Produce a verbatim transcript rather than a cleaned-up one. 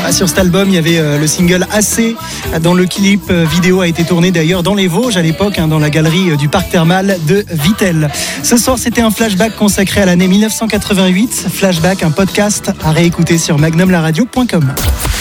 Sur cet album, il y avait le single Assez, dont le clip vidéo a été tourné d'ailleurs dans les Vosges à l'époque, hein, dans la galerie du parc thermal de Vittel. Ce soir, c'était un flashback consacré à l'année dix-neuf cent quatre-vingt-huit. Flashback, un podcast à réécouter sur magnum la radio point com.